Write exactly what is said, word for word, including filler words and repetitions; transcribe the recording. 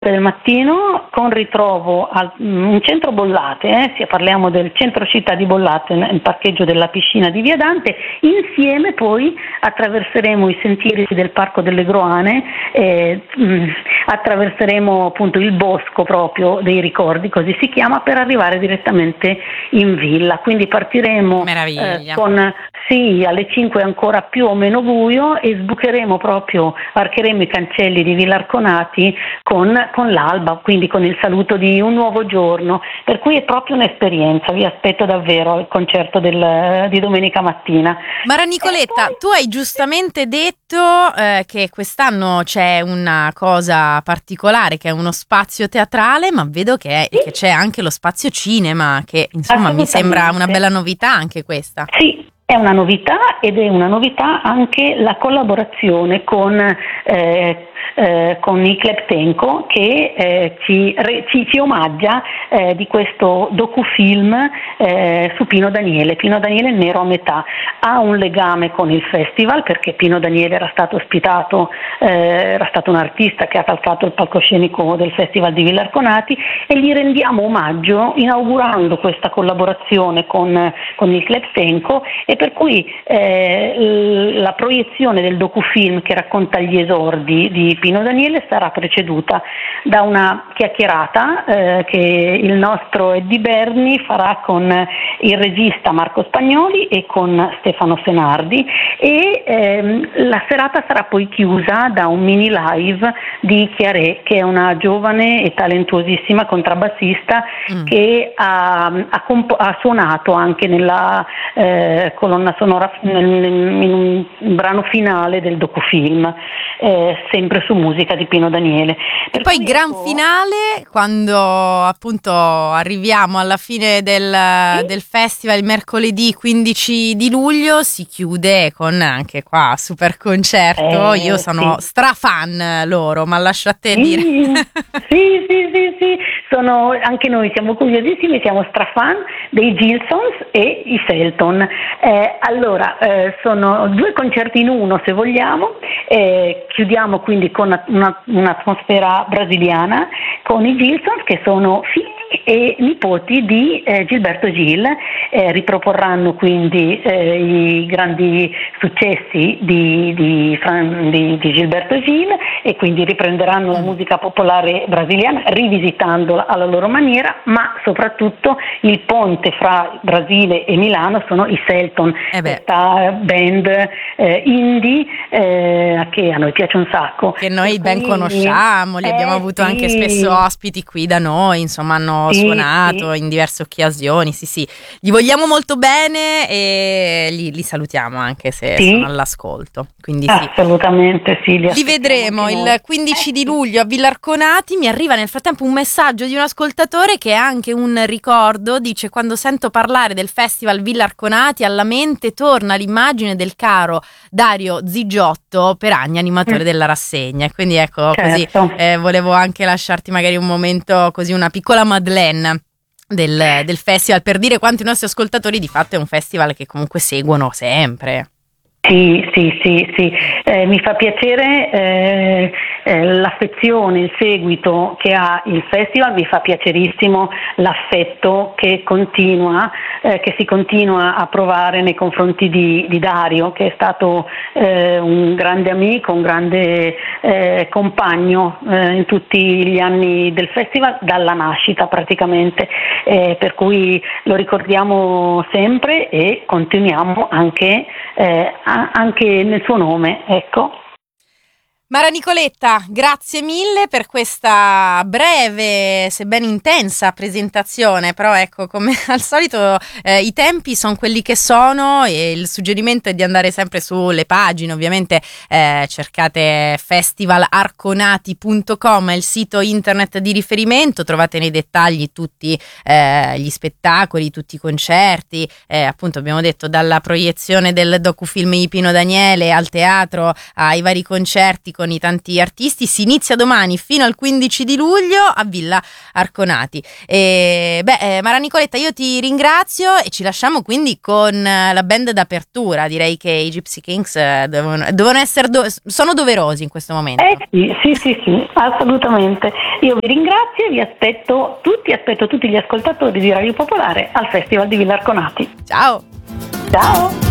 del mattino con ritrovo al in centro Bollate, eh, sì, parliamo del centro città di Bollate, nel parcheggio della piscina di Via Dante. Insieme poi attraverseremo i sentieri del Parco delle Groane, eh, mh, attraverseremo appunto il bosco proprio dei ricordi, così si chiama, per arrivare direttamente in villa. Quindi partiremo eh, con sì, alle cinque ancora più o meno buio, e sbucheremo proprio, varcheremo i cancelli di Villa Arconati con con l'alba, quindi con il saluto di un nuovo giorno, per cui è proprio un'esperienza. Vi aspetto davvero al concerto del, di domenica mattina. Mara Nicoletta, poi... tu hai giustamente detto eh, che quest'anno c'è una cosa particolare, che è uno spazio teatrale, ma vedo che, sì. che c'è anche lo spazio cinema, che insomma mi sembra una bella novità anche questa. Sì. È una novità, ed è una novità anche la collaborazione con, eh, eh, con i Kleptenko, che eh, ci, re, ci, ci omaggia eh, di questo docufilm eh, su Pino Daniele. Pino Daniele Nero a metà. Ha un legame con il festival, perché Pino Daniele era stato ospitato, eh, era stato un artista che ha calcato il palcoscenico del Festival di Villa Arconati, e gli rendiamo omaggio inaugurando questa collaborazione con, con il Kleptenko, e per cui eh, la proiezione del docufilm che racconta gli esordi di Pino Daniele sarà preceduta da una chiacchierata eh, che il nostro Eddie Berni farà con il regista Marco Spagnoli e con Stefano Senardi, e ehm, la serata sarà poi chiusa da un mini live di Chiaré, che è una giovane e talentuosissima contrabbassista mm. che ha, ha, comp- ha suonato anche nella eh, colonna sonora nel, in un brano finale del docufilm, eh, sempre su musica di Pino Daniele. Per e poi gran ecco... finale, quando appunto arriviamo alla fine del, sì? del festival, il mercoledì quindici di luglio, si chiude con anche qua super concerto. Eh, Io sono sì. strafan loro, ma lasciate sì. dire. sì, sì, sì, sì. Sono, anche noi siamo curiosissimi, siamo strafan dei Gilsons e i Selton. Eh, allora, eh, sono due concerti in uno, se vogliamo. Eh, chiudiamo quindi con una, un'atmosfera brasiliana con i Gilsons, che sono figli e nipoti di eh, Gilberto Gil. Eh, riproporranno quindi eh, i grandi successi di, di, di, di Gilberto Gil, e quindi riprenderanno la musica popolare brasiliana rivisitandola alla loro maniera, ma soprattutto il ponte fra Brasile e Milano sono i Selton, eh questa band eh, indie eh, che a noi piace un sacco, che noi e ben quindi, conosciamo, li eh, abbiamo avuto sì. anche spesso ospiti qui da noi, insomma hanno Sì, suonato sì. in diverse occasioni, sì sì, gli vogliamo molto bene e li, li salutiamo anche se sì. sono all'ascolto, quindi sì. Assolutamente sì, li, li vedremo il quindici di luglio a Villa Arconati. Mi arriva nel frattempo un messaggio di un ascoltatore che è anche un ricordo, dice: quando sento parlare del festival Villa Arconati alla mente torna l'immagine del caro Dario Zigiotto, per anni animatore mm. della rassegna, e quindi ecco, certo. così eh, volevo anche lasciarti magari un momento così, una piccola Madeleine del, del festival, per dire quanto i nostri ascoltatori di fatto è un festival che comunque seguono sempre. Sì, sì, sì, sì. Eh, mi fa piacere eh, eh, l'affezione, il seguito che ha il festival, mi fa piacerissimo l'affetto che continua, eh, che si continua a provare nei confronti di, di Dario, che è stato eh, un grande amico, un grande eh, compagno eh, in tutti gli anni del festival, dalla nascita praticamente, eh, per cui lo ricordiamo sempre e continuiamo anche eh, anche nel suo nome, ecco. Mara Nicoletta, grazie mille per questa breve, sebbene intensa presentazione, però ecco, come al solito eh, i tempi sono quelli che sono, e il suggerimento è di andare sempre sulle pagine, ovviamente eh, cercate festival arconati punto com, è il sito internet di riferimento, trovate nei dettagli tutti eh, gli spettacoli, tutti i concerti, eh, appunto abbiamo detto dalla proiezione del docufilm di Pino Daniele al teatro, ai vari concerti con i tanti artisti. Si inizia domani fino al quindici di luglio a Villa Arconati. E, beh, eh, Mara Nicoletta, io ti ringrazio e ci lasciamo quindi con eh, la band d'apertura. Direi che i Gypsy Kings eh, devono, devono essere do- sono doverosi in questo momento. Eh sì, sì, sì, sì, assolutamente. Io vi ringrazio e vi aspetto tutti, aspetto tutti gli ascoltatori di Radio Popolare al Festival di Villa Arconati. Ciao! Ciao!